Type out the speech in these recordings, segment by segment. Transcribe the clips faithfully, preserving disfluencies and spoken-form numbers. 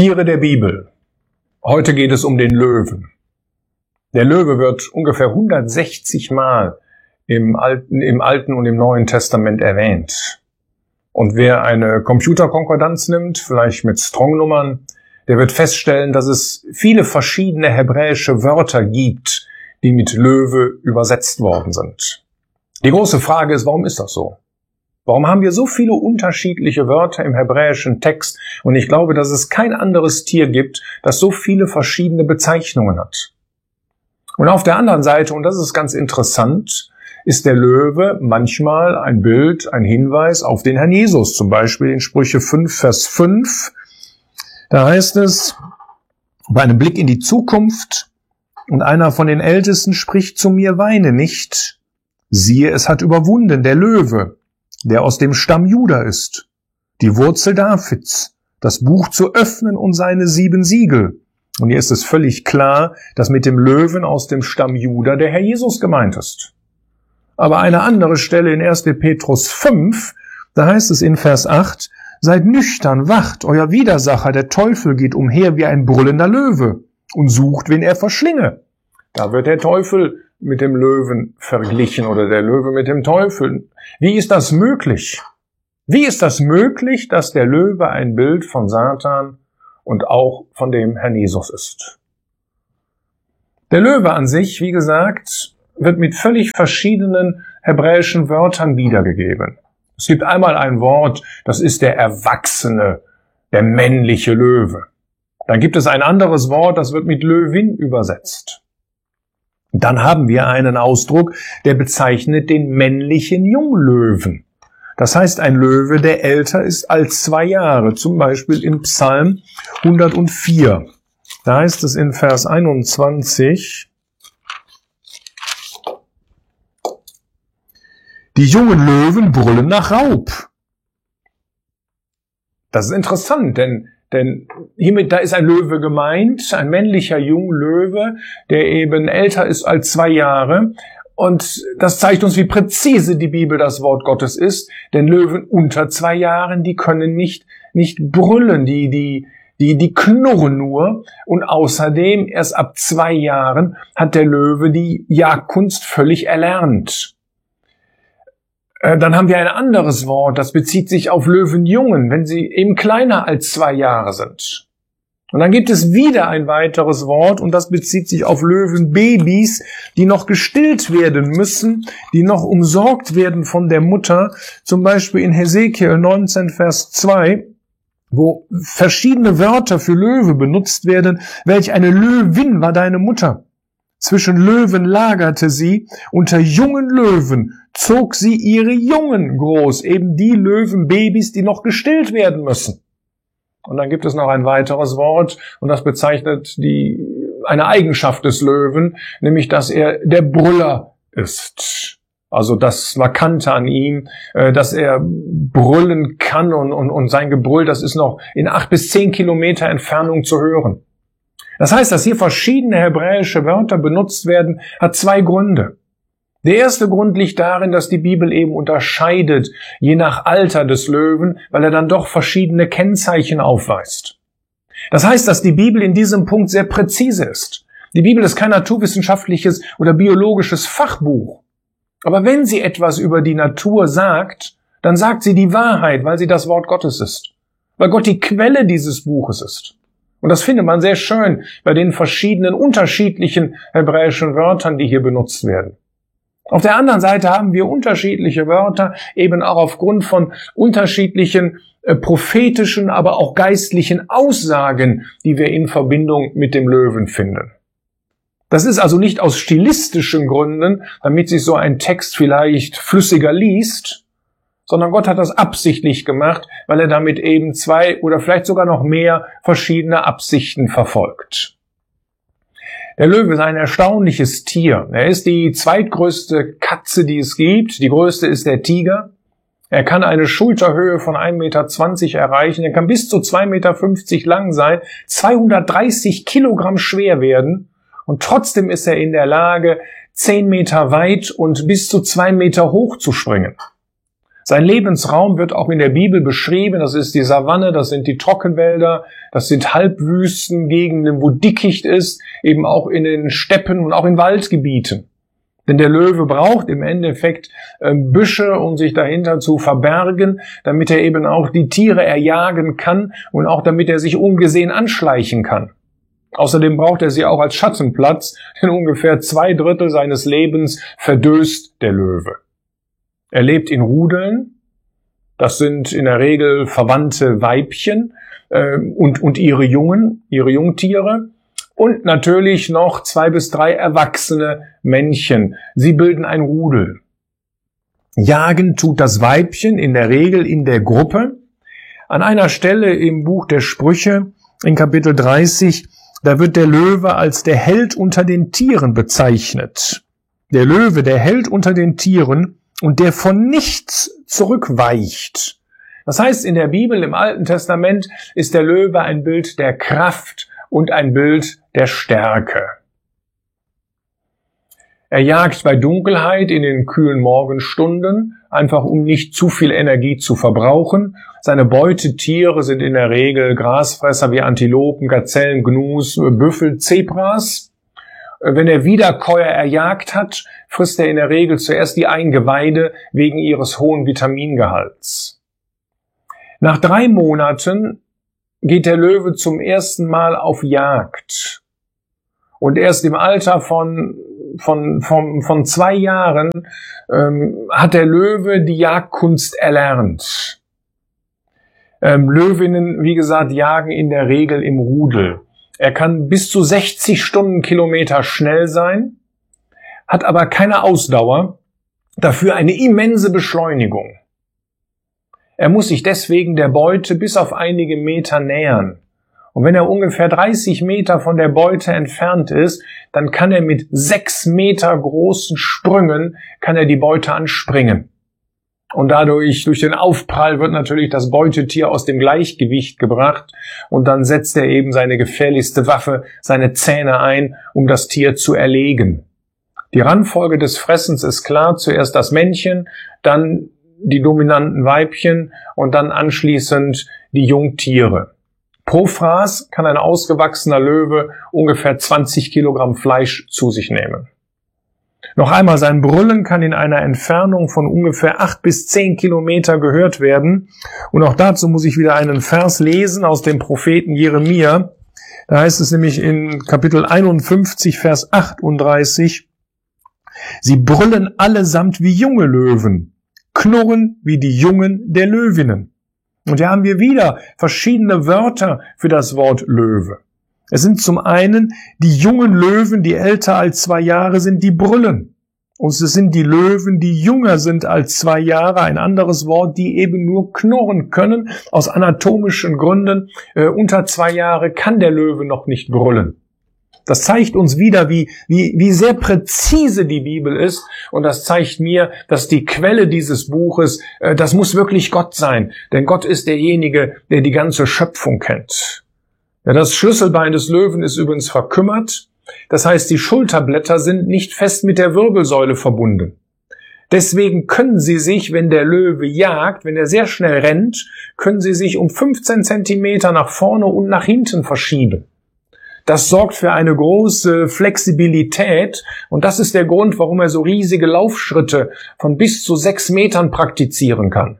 Tiere der Bibel. Heute geht es um den Löwen. Der Löwe wird ungefähr hundertsechzig Mal im Alten, im Alten und im Neuen Testament erwähnt. Und wer eine Computerkonkordanz nimmt, vielleicht mit Strong-Nummern, der wird feststellen, dass es viele verschiedene hebräische Wörter gibt, die mit Löwe übersetzt worden sind. Die große Frage ist, warum ist das so? Warum haben wir so viele unterschiedliche Wörter im hebräischen Text? Und ich glaube, dass es kein anderes Tier gibt, das so viele verschiedene Bezeichnungen hat. Und auf der anderen Seite, und das ist ganz interessant, ist der Löwe manchmal ein Bild, ein Hinweis auf den Herrn Jesus. Zum Beispiel in Sprüche fünf, Vers fünf. Da heißt es, bei einem Blick in die Zukunft, und einer von den Ältesten spricht zu mir, weine nicht. Siehe, es hat überwunden, der Löwe, der aus dem Stamm Juda ist, die Wurzel Davids, das Buch zu öffnen und seine sieben Siegel. Und hier ist es völlig klar, dass mit dem Löwen aus dem Stamm Juda der Herr Jesus gemeint ist. Aber eine andere Stelle in erster Petrus fünf, da heißt es in Vers acht, seid nüchtern, wacht, euer Widersacher, der Teufel, geht umher wie ein brüllender Löwe und sucht, wen er verschlinge. Da wird der Teufel mit dem Löwen verglichen oder der Löwe mit dem Teufel. Wie ist das möglich? Wie ist das möglich, dass der Löwe ein Bild von Satan und auch von dem Herrn Jesus ist? Der Löwe an sich, wie gesagt, wird mit völlig verschiedenen hebräischen Wörtern wiedergegeben. Es gibt einmal ein Wort, das ist der erwachsene, der männliche Löwe. Dann gibt es ein anderes Wort, das wird mit Löwin übersetzt. Dann haben wir einen Ausdruck, der bezeichnet den männlichen Junglöwen. Das heißt, ein Löwe, der älter ist als zwei Jahre. Zum Beispiel im Psalm hundertvier. Da heißt es in Vers einundzwanzig, die jungen Löwen brüllen nach Raub. Das ist interessant, denn Denn hiermit, da ist ein Löwe gemeint, ein männlicher Junglöwe, der eben älter ist als zwei Jahre. Und das zeigt uns, wie präzise die Bibel das Wort Gottes ist. Denn Löwen unter zwei Jahren, die können nicht, nicht brüllen, die, die, die, die knurren nur. Und außerdem, erst ab zwei Jahren hat der Löwe die Jagdkunst völlig erlernt. Dann haben wir ein anderes Wort, das bezieht sich auf Löwenjungen, wenn sie eben kleiner als zwei Jahre sind. Und dann gibt es wieder ein weiteres Wort und das bezieht sich auf Löwenbabys, die noch gestillt werden müssen, die noch umsorgt werden von der Mutter. Zum Beispiel in Hesekiel neunzehn, Vers zwei, wo verschiedene Wörter für Löwe benutzt werden. Welch eine Löwin war deine Mutter? Zwischen Löwen lagerte sie, unter jungen Löwen zog sie ihre Jungen groß, eben die Löwenbabys, die noch gestillt werden müssen. Und dann gibt es noch ein weiteres Wort, und das bezeichnet die, eine Eigenschaft des Löwen, nämlich, dass er der Brüller ist. Also das Markante an ihm, dass er brüllen kann und, und, und sein Gebrüll, das ist noch in acht bis zehn Kilometer Entfernung zu hören. Das heißt, dass hier verschiedene hebräische Wörter benutzt werden, hat zwei Gründe. Der erste Grund liegt darin, dass die Bibel eben unterscheidet, je nach Alter des Löwen, weil er dann doch verschiedene Kennzeichen aufweist. Das heißt, dass die Bibel in diesem Punkt sehr präzise ist. Die Bibel ist kein naturwissenschaftliches oder biologisches Fachbuch. Aber wenn sie etwas über die Natur sagt, dann sagt sie die Wahrheit, weil sie das Wort Gottes ist. Weil Gott die Quelle dieses Buches ist. Und das findet man sehr schön bei den verschiedenen unterschiedlichen hebräischen Wörtern, die hier benutzt werden. Auf der anderen Seite haben wir unterschiedliche Wörter, eben auch aufgrund von unterschiedlichen äh, prophetischen, aber auch geistlichen Aussagen, die wir in Verbindung mit dem Löwen finden. Das ist also nicht aus stilistischen Gründen, damit sich so ein Text vielleicht flüssiger liest, sondern Gott hat das absichtlich gemacht, weil er damit eben zwei oder vielleicht sogar noch mehr verschiedene Absichten verfolgt. Der Löwe ist ein erstaunliches Tier. Er ist die zweitgrößte Katze, die es gibt. Die größte ist der Tiger. Er kann eine Schulterhöhe von ein Meter zwanzig erreichen. Er kann bis zu zwei Meter fünfzig lang sein, zweihundertdreißig Kilogramm schwer werden. Und trotzdem ist er in der Lage, zehn Meter weit und bis zu zwei Meter hoch zu springen. Sein Lebensraum wird auch in der Bibel beschrieben. Das ist die Savanne, das sind die Trockenwälder, das sind Halbwüstengegenden, wo Dickicht ist, eben auch in den Steppen und auch in Waldgebieten. Denn der Löwe braucht im Endeffekt äh, Büsche, um sich dahinter zu verbergen, damit er eben auch die Tiere erjagen kann und auch damit er sich ungesehen anschleichen kann. Außerdem braucht er sie auch als Schattenplatz, denn ungefähr zwei Drittel seines Lebens verdöst der Löwe. Er lebt in Rudeln, das sind in der Regel verwandte Weibchen äh, und, und ihre Jungen, ihre Jungtiere. Und natürlich noch zwei bis drei erwachsene Männchen. Sie bilden ein Rudel. Jagen tut das Weibchen in der Regel in der Gruppe. An einer Stelle im Buch der Sprüche, in Kapitel dreißig, da wird der Löwe als der Held unter den Tieren bezeichnet. Der Löwe, der Held unter den Tieren und der von nichts zurückweicht. Das heißt, in der Bibel, im Alten Testament, ist der Löwe ein Bild der Kraft und ein Bild der Stärke. Er jagt bei Dunkelheit in den kühlen Morgenstunden, einfach um nicht zu viel Energie zu verbrauchen. Seine Beutetiere sind in der Regel Grasfresser wie Antilopen, Gazellen, Gnus, Büffel, Zebras. Wenn er Wiederkäuer erjagt hat, frisst er in der Regel zuerst die Eingeweide wegen ihres hohen Vitamingehalts. Nach drei Monaten geht der Löwe zum ersten Mal auf Jagd. Und erst im Alter von, von, von, von zwei Jahren ähm, hat der Löwe die Jagdkunst erlernt. Ähm, Löwinnen, wie gesagt, jagen in der Regel im Rudel. Er kann bis zu sechzig Stundenkilometer schnell sein, hat aber keine Ausdauer, dafür eine immense Beschleunigung. Er muss sich deswegen der Beute bis auf einige Meter nähern. Und wenn er ungefähr dreißig Meter von der Beute entfernt ist, dann kann er mit sechs Meter großen Sprüngen, kann er die Beute anspringen. Und dadurch, durch den Aufprall wird natürlich das Beutetier aus dem Gleichgewicht gebracht und dann setzt er eben seine gefährlichste Waffe, seine Zähne ein, um das Tier zu erlegen. Die Rangfolge des Fressens ist klar, zuerst das Männchen, dann die dominanten Weibchen und dann anschließend die Jungtiere. Pro Fraß kann ein ausgewachsener Löwe ungefähr zwanzig Kilogramm Fleisch zu sich nehmen. Noch einmal, sein Brüllen kann in einer Entfernung von ungefähr acht bis zehn Kilometer gehört werden. Und auch dazu muss ich wieder einen Vers lesen aus dem Propheten Jeremia. Da heißt es nämlich in Kapitel einundfünfzig, Vers achtunddreißig, sie brüllen allesamt wie junge Löwen, knurren wie die Jungen der Löwinnen. Und hier haben wir wieder verschiedene Wörter für das Wort Löwe. Es sind zum einen die jungen Löwen, die älter als zwei Jahre sind, die brüllen. Und es sind die Löwen, die jünger sind als zwei Jahre, ein anderes Wort, die eben nur knurren können. Aus anatomischen Gründen, äh, unter zwei Jahre kann der Löwe noch nicht brüllen. Das zeigt uns wieder, wie, wie, wie sehr präzise die Bibel ist. Und das zeigt mir, dass die Quelle dieses Buches, äh, das muss wirklich Gott sein. Denn Gott ist derjenige, der die ganze Schöpfung kennt. Ja, das Schlüsselbein des Löwen ist übrigens verkümmert. Das heißt, die Schulterblätter sind nicht fest mit der Wirbelsäule verbunden. Deswegen können sie sich, wenn der Löwe jagt, wenn er sehr schnell rennt, können sie sich um fünfzehn Zentimeter nach vorne und nach hinten verschieben. Das sorgt für eine große Flexibilität und das ist der Grund, warum er so riesige Laufschritte von bis zu sechs Metern praktizieren kann.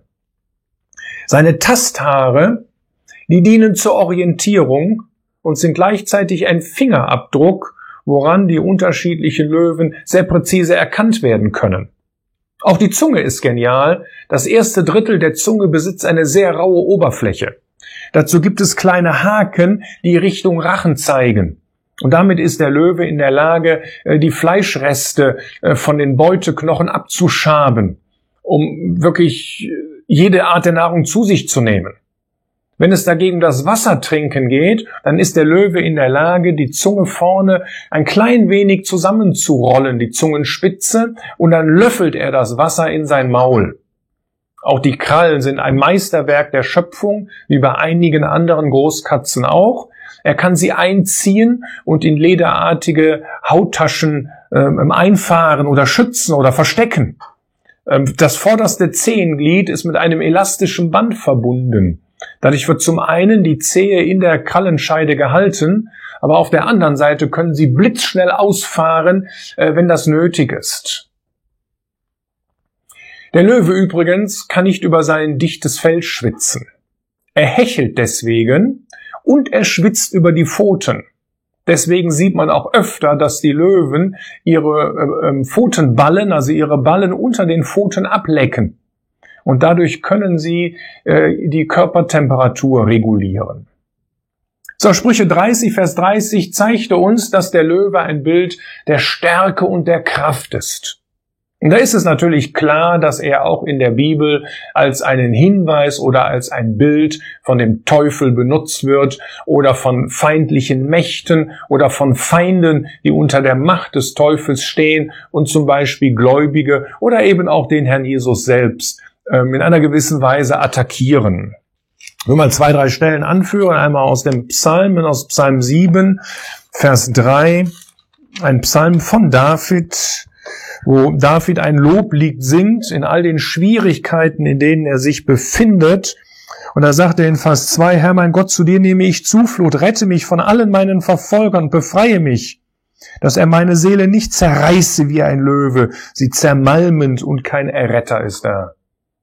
Seine Tasthaare, die dienen zur Orientierung und sind gleichzeitig ein Fingerabdruck, woran die unterschiedlichen Löwen sehr präzise erkannt werden können. Auch die Zunge ist genial. Das erste Drittel der Zunge besitzt eine sehr raue Oberfläche. Dazu gibt es kleine Haken, die Richtung Rachen zeigen. Und damit ist der Löwe in der Lage, die Fleischreste von den Beuteknochen abzuschaben, um wirklich jede Art der Nahrung zu sich zu nehmen. Wenn es dagegen um das Wassertrinken geht, dann ist der Löwe in der Lage, die Zunge vorne ein klein wenig zusammenzurollen, die Zungenspitze, und dann löffelt er das Wasser in sein Maul. Auch die Krallen sind ein Meisterwerk der Schöpfung, wie bei einigen anderen Großkatzen auch. Er kann sie einziehen und in lederartige Hauttaschen äh, einfahren oder schützen oder verstecken. Das vorderste Zehenglied ist mit einem elastischen Band verbunden. Dadurch wird zum einen die Zehe in der Krallenscheide gehalten, aber auf der anderen Seite können sie blitzschnell ausfahren, wenn das nötig ist. Der Löwe übrigens kann nicht über sein dichtes Fell schwitzen. Er hechelt deswegen und er schwitzt über die Pfoten. Deswegen sieht man auch öfter, dass die Löwen ihre äh, Pfotenballen, also ihre Ballen unter den Pfoten ablecken. Und dadurch können sie äh, die Körpertemperatur regulieren. So, Sprüche dreißig, Vers dreißig zeigte uns, dass der Löwe ein Bild der Stärke und der Kraft ist. Und da ist es natürlich klar, dass er auch in der Bibel als einen Hinweis oder als ein Bild von dem Teufel benutzt wird oder von feindlichen Mächten oder von Feinden, die unter der Macht des Teufels stehen und zum Beispiel Gläubige oder eben auch den Herrn Jesus selbst ähm, in einer gewissen Weise attackieren. Ich will mal zwei, drei Stellen anführen, einmal aus dem Psalmen, aus Psalm sieben, Vers drei, ein Psalm von David, wo David ein Loblied singt in all den Schwierigkeiten, in denen er sich befindet. Und da sagt er in Vers zwei, Herr mein Gott, zu dir nehme ich Zuflucht, rette mich von allen meinen Verfolgern, befreie mich, dass er meine Seele nicht zerreiße wie ein Löwe, sie zermalmend und kein Erretter ist da.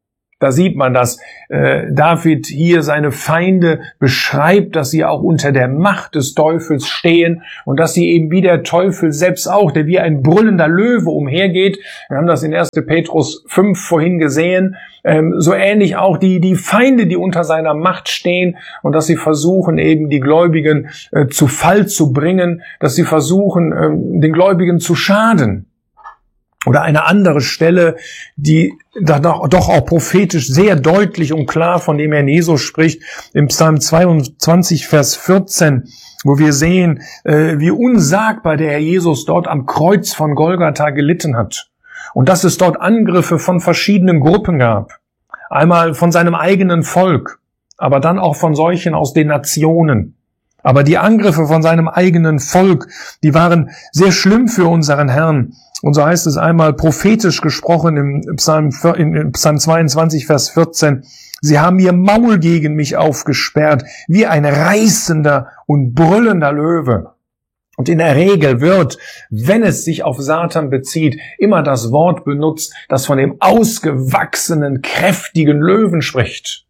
Da sieht man, dass äh, David hier seine Feinde beschreibt, dass sie auch unter der Macht des Teufels stehen und dass sie eben wie der Teufel selbst auch, der wie ein brüllender Löwe umhergeht. Wir haben das in erster Petrus fünf vorhin gesehen. Ähm, so ähnlich auch die die Feinde, die unter seiner Macht stehen und dass sie versuchen, eben die Gläubigen äh, zu Fall zu bringen, dass sie versuchen, ähm, den Gläubigen zu schaden. Oder eine andere Stelle, die da doch auch prophetisch sehr deutlich und klar von dem Herrn Jesus spricht, im Psalm zweiundzwanzig, Vers vierzehn, wo wir sehen, wie unsagbar der Herr Jesus dort am Kreuz von Golgatha gelitten hat. Und dass es dort Angriffe von verschiedenen Gruppen gab. Einmal von seinem eigenen Volk, aber dann auch von solchen aus den Nationen. Aber die Angriffe von seinem eigenen Volk, die waren sehr schlimm für unseren Herrn. Und so heißt es einmal prophetisch gesprochen im Psalm, in Psalm zweiundzwanzig, Vers vierzehn, sie haben ihr Maul gegen mich aufgesperrt, wie ein reißender und brüllender Löwe. Und in der Regel wird, wenn es sich auf Satan bezieht, immer das Wort benutzt, das von dem ausgewachsenen, kräftigen Löwen spricht.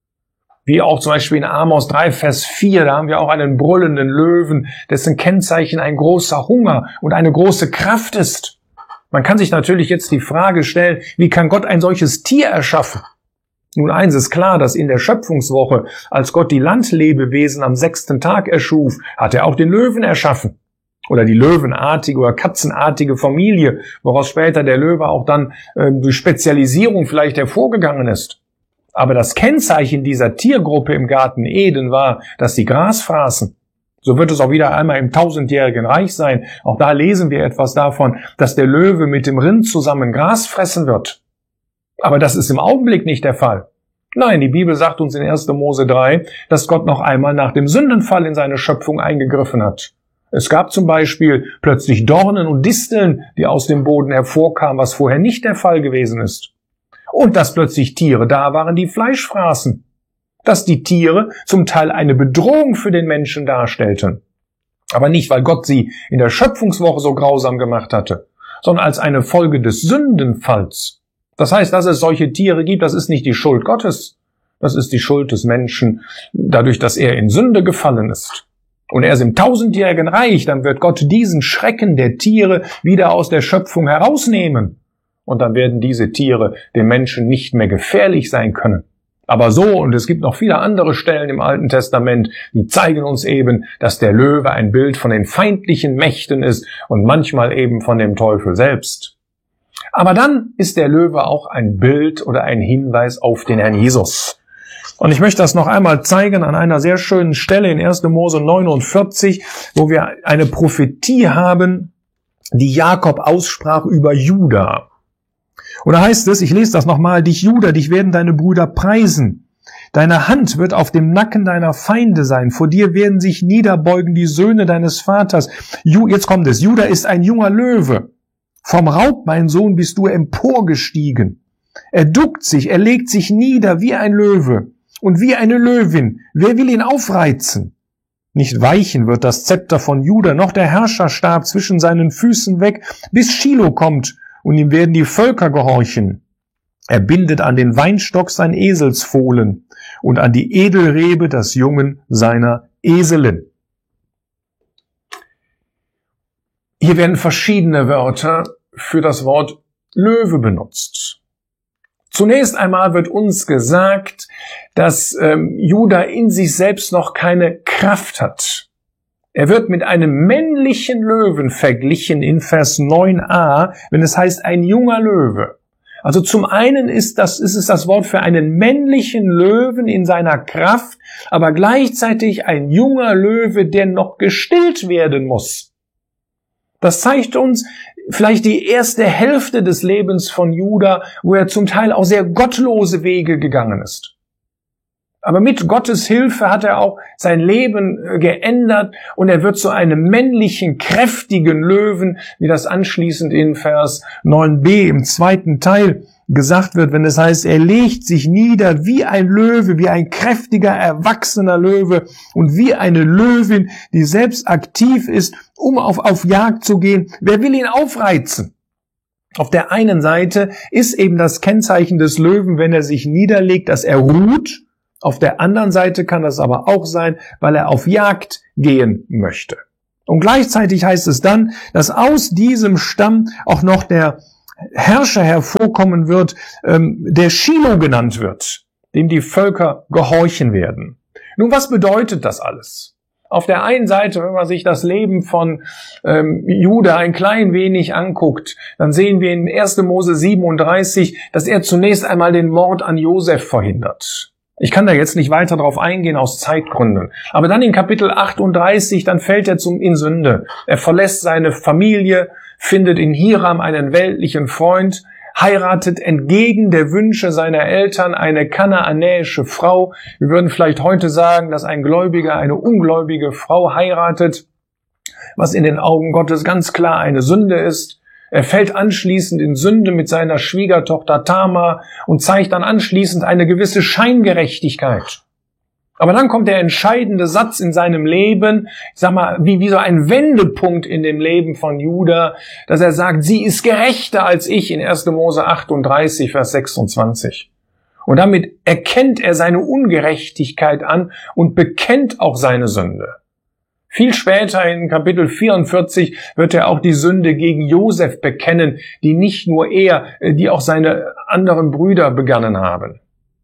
Wie auch zum Beispiel in Amos drei, Vers vier, da haben wir auch einen brüllenden Löwen, dessen Kennzeichen ein großer Hunger und eine große Kraft ist. Man kann sich natürlich jetzt die Frage stellen, wie kann Gott ein solches Tier erschaffen? Nun, eins ist klar, dass in der Schöpfungswoche, als Gott die Landlebewesen am sechsten Tag erschuf, hat er auch den Löwen erschaffen. Oder die löwenartige oder katzenartige Familie, woraus später der Löwe auch dann äh, durch Spezialisierung vielleicht hervorgegangen ist. Aber das Kennzeichen dieser Tiergruppe im Garten Eden war, dass sie Gras fraßen. So wird es auch wieder einmal im tausendjährigen Reich sein. Auch da lesen wir etwas davon, dass der Löwe mit dem Rind zusammen Gras fressen wird. Aber das ist im Augenblick nicht der Fall. Nein, die Bibel sagt uns in erster Mose drei, dass Gott noch einmal nach dem Sündenfall in seine Schöpfung eingegriffen hat. Es gab zum Beispiel plötzlich Dornen und Disteln, die aus dem Boden hervorkamen, was vorher nicht der Fall gewesen ist. Und dass plötzlich Tiere da waren, die Fleisch fraßen. Dass die Tiere zum Teil eine Bedrohung für den Menschen darstellten. Aber nicht, weil Gott sie in der Schöpfungswoche so grausam gemacht hatte, sondern als eine Folge des Sündenfalls. Das heißt, dass es solche Tiere gibt, das ist nicht die Schuld Gottes. Das ist die Schuld des Menschen, dadurch, dass er in Sünde gefallen ist. Und erst im tausendjährigen Reich, dann wird Gott diesen Schrecken der Tiere wieder aus der Schöpfung herausnehmen. Und dann werden diese Tiere dem Menschen nicht mehr gefährlich sein können. Aber so, und es gibt noch viele andere Stellen im Alten Testament, die zeigen uns eben, dass der Löwe ein Bild von den feindlichen Mächten ist und manchmal eben von dem Teufel selbst. Aber dann ist der Löwe auch ein Bild oder ein Hinweis auf den Herrn Jesus. Und ich möchte das noch einmal zeigen an einer sehr schönen Stelle in erster Mose neunundvierzig, wo wir eine Prophetie haben, die Jakob aussprach über Juda. Und da heißt es, ich lese das nochmal, dich Juda, dich werden deine Brüder preisen. Deine Hand wird auf dem Nacken deiner Feinde sein. Vor dir werden sich niederbeugen die Söhne deines Vaters. Ju, jetzt kommt es, Juda ist ein junger Löwe. Vom Raub, mein Sohn, bist du emporgestiegen. Er duckt sich, er legt sich nieder wie ein Löwe und wie eine Löwin. Wer will ihn aufreizen? Nicht weichen wird das Zepter von Juda, noch der Herrscherstab zwischen seinen Füßen weg, bis Schilo kommt, und ihm werden die Völker gehorchen. Er bindet an den Weinstock sein Eselsfohlen und an die Edelrebe das Jungen seiner Eselin. Hier werden verschiedene Wörter für das Wort Löwe benutzt. Zunächst einmal wird uns gesagt, dass ähm, Juda in sich selbst noch keine Kraft hat. Er wird mit einem männlichen Löwen verglichen in Vers neun a, wenn es heißt ein junger Löwe. Also zum einen ist das, ist es das Wort für einen männlichen Löwen in seiner Kraft, aber gleichzeitig ein junger Löwe, der noch gestillt werden muss. Das zeigt uns vielleicht die erste Hälfte des Lebens von Juda, wo er zum Teil auch sehr gottlose Wege gegangen ist. Aber mit Gottes Hilfe hat er auch sein Leben geändert und er wird zu einem männlichen, kräftigen Löwen, wie das anschließend in Vers neun b im zweiten Teil gesagt wird, wenn es heißt, er legt sich nieder wie ein Löwe, wie ein kräftiger, erwachsener Löwe und wie eine Löwin, die selbst aktiv ist, um auf, auf Jagd zu gehen. Wer will ihn aufreizen? Auf der einen Seite ist eben das Kennzeichen des Löwen, wenn er sich niederlegt, dass er ruht. Auf der anderen Seite kann das aber auch sein, weil er auf Jagd gehen möchte. Und gleichzeitig heißt es dann, dass aus diesem Stamm auch noch der Herrscher hervorkommen wird, ähm, der Schilo genannt wird, dem die Völker gehorchen werden. Nun, was bedeutet das alles? Auf der einen Seite, wenn man sich das Leben von ähm, Juda ein klein wenig anguckt, dann sehen wir in erster Mose siebenunddreißig, dass er zunächst einmal den Mord an Josef verhindert. Ich kann da jetzt nicht weiter drauf eingehen aus Zeitgründen. Aber dann in Kapitel achtunddreißig, dann fällt er zum in Sünde. Er verlässt seine Familie, findet in Hiram einen weltlichen Freund, heiratet entgegen der Wünsche seiner Eltern eine kanaanäische Frau. Wir würden vielleicht heute sagen, dass ein Gläubiger eine ungläubige Frau heiratet, was in den Augen Gottes ganz klar eine Sünde ist. Er fällt anschließend in Sünde mit seiner Schwiegertochter Tamar und zeigt dann anschließend eine gewisse Scheingerechtigkeit. Aber dann kommt der entscheidende Satz in seinem Leben, ich sag mal, wie, wie so ein Wendepunkt in dem Leben von Juda, dass er sagt, sie ist gerechter als ich in erster Mose achtunddreißig, Vers sechsundzwanzig. Und damit erkennt er seine Ungerechtigkeit an und bekennt auch seine Sünde. Viel später in Kapitel vierundvierzig wird er auch die Sünde gegen Josef bekennen, die nicht nur er, die auch seine anderen Brüder begangen haben.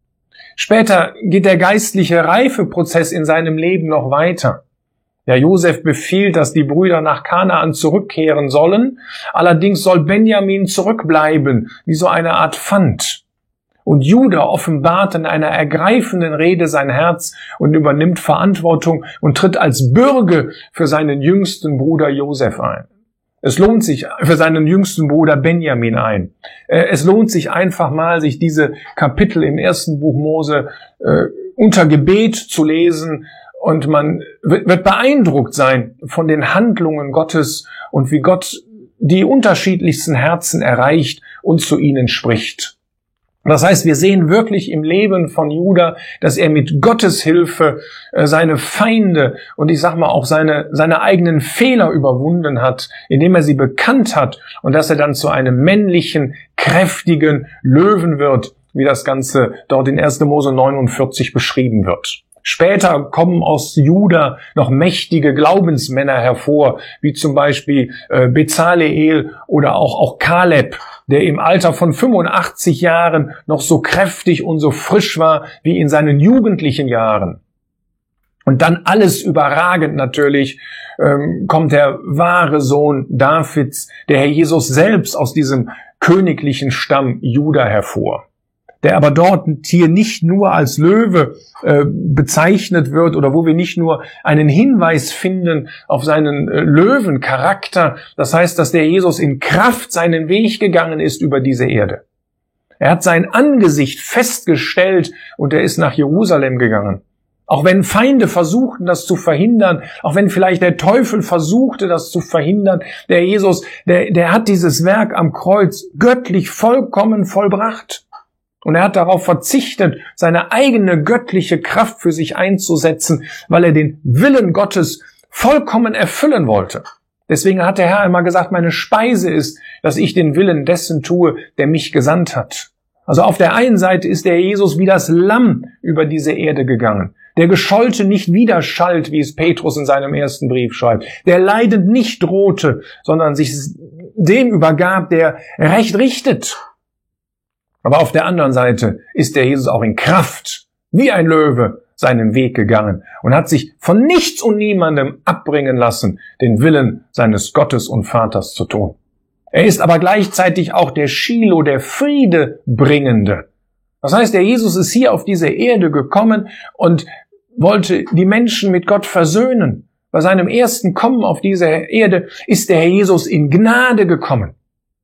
Später geht der geistliche Reifeprozess in seinem Leben noch weiter. Ja, Josef befiehlt, dass die Brüder nach Kanaan zurückkehren sollen. Allerdings soll Benjamin zurückbleiben, wie so eine Art Pfand. Und Juda offenbart in einer ergreifenden Rede sein Herz und übernimmt Verantwortung und tritt als Bürge für seinen jüngsten Bruder Josef ein. Es lohnt sich für seinen jüngsten Bruder Benjamin ein. Es lohnt sich einfach mal, sich diese Kapitel im ersten Buch Mose äh, unter Gebet zu lesen und man wird beeindruckt sein von den Handlungen Gottes und wie Gott die unterschiedlichsten Herzen erreicht und zu ihnen spricht. Das heißt, wir sehen wirklich im Leben von Juda, dass er mit Gottes Hilfe äh, seine Feinde und ich sag mal auch seine, seine eigenen Fehler überwunden hat, indem er sie bekannt hat und dass er dann zu einem männlichen, kräftigen Löwen wird, wie das Ganze dort in erster Mose neunundvierzig beschrieben wird. Später kommen aus Juda noch mächtige Glaubensmänner hervor, wie zum Beispiel äh, Bezaleel oder auch, auch Kaleb, der im Alter von fünfundachtzig Jahren noch so kräftig und so frisch war wie in seinen jugendlichen Jahren. Und dann alles überragend natürlich ähm, kommt der wahre Sohn Davids, der Herr Jesus selbst aus diesem königlichen Stamm Juda hervor, der aber dort hier nicht nur als Löwe äh, bezeichnet wird oder wo wir nicht nur einen Hinweis finden auf seinen äh, Löwencharakter. Das heißt, dass der Jesus in Kraft seinen Weg gegangen ist über diese Erde. Er hat sein Angesicht festgestellt und er ist nach Jerusalem gegangen. Auch wenn Feinde versuchten, das zu verhindern, auch wenn vielleicht der Teufel versuchte, das zu verhindern, der Jesus, der, der hat dieses Werk am Kreuz göttlich vollkommen vollbracht. Und er hat darauf verzichtet, seine eigene göttliche Kraft für sich einzusetzen, weil er den Willen Gottes vollkommen erfüllen wollte. Deswegen hat der Herr einmal gesagt, meine Speise ist, dass ich den Willen dessen tue, der mich gesandt hat. Also auf der einen Seite ist der Jesus wie das Lamm über diese Erde gegangen, der Geschollte nicht widerschallt, wie es Petrus in seinem ersten Brief schreibt, der leidend nicht drohte, sondern sich dem übergab, der Recht richtet. Aber auf der anderen Seite ist der Jesus auch in Kraft, wie ein Löwe, seinen Weg gegangen und hat sich von nichts und niemandem abbringen lassen, den Willen seines Gottes und Vaters zu tun. Er ist aber gleichzeitig auch der Schilo, der Friedebringende. Das heißt, der Jesus ist hier auf diese Erde gekommen und wollte die Menschen mit Gott versöhnen. Bei seinem ersten Kommen auf diese Erde ist der Herr Jesus in Gnade gekommen,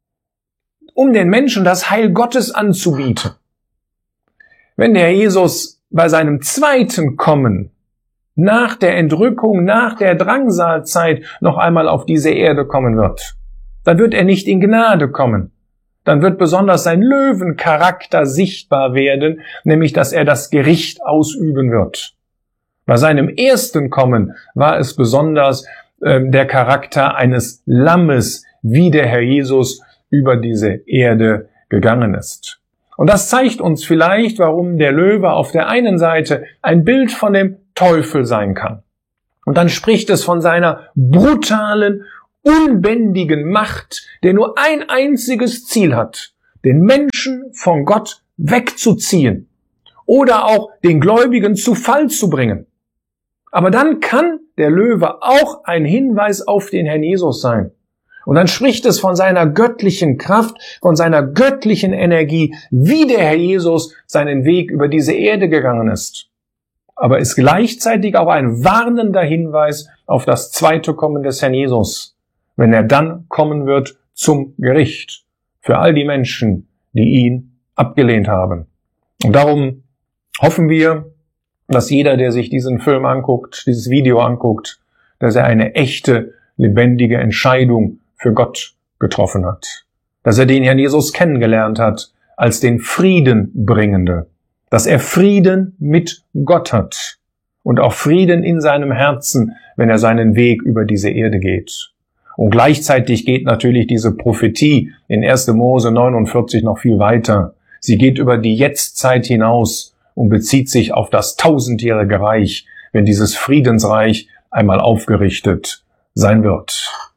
um den Menschen das Heil Gottes anzubieten. Wenn der Herr Jesus bei seinem zweiten Kommen nach der Entrückung, nach der Drangsalzeit noch einmal auf diese Erde kommen wird, dann wird er nicht in Gnade kommen. Dann wird besonders sein Löwencharakter sichtbar werden, nämlich dass er das Gericht ausüben wird. Bei seinem ersten Kommen war es besonders äh, der Charakter eines Lammes, wie der Herr Jesus über diese Erde gegangen ist. Und das zeigt uns vielleicht, warum der Löwe auf der einen Seite ein Bild von dem Teufel sein kann. Und dann spricht es von seiner brutalen, unbändigen Macht, der nur ein einziges Ziel hat, den Menschen von Gott wegzuziehen oder auch den Gläubigen zu Fall zu bringen. Aber dann kann der Löwe auch ein Hinweis auf den Herrn Jesus sein. Und dann spricht es von seiner göttlichen Kraft, von seiner göttlichen Energie, wie der Herr Jesus seinen Weg über diese Erde gegangen ist. Aber ist gleichzeitig auch ein warnender Hinweis auf das zweite Kommen des Herrn Jesus, wenn er dann kommen wird zum Gericht für all die Menschen, die ihn abgelehnt haben. Und darum hoffen wir, dass jeder, der sich diesen Film anguckt, dieses Video anguckt, dass er eine echte, lebendige Entscheidung für Gott getroffen hat. Dass er den Herrn Jesus kennengelernt hat als den Friedenbringende. Dass er Frieden mit Gott hat und auch Frieden in seinem Herzen, wenn er seinen Weg über diese Erde geht. Und gleichzeitig geht natürlich diese Prophetie in erster Mose neunundvierzig noch viel weiter. Sie geht über die Jetztzeit hinaus und bezieht sich auf das tausendjährige Reich, wenn dieses Friedensreich einmal aufgerichtet sein wird.